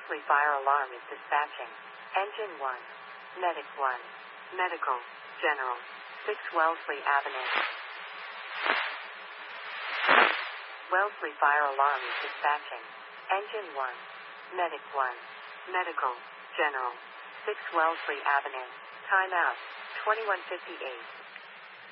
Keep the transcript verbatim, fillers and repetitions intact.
Wellesley Fire Alarm is dispatching. Engine one. Medic one. Medical. General. six Wellesley Avenue. Wellesley Fire Alarm is dispatching. Engine one. Medic one. Medical. General. six Wellesley Avenue. Time out. twenty-one fifty-eight.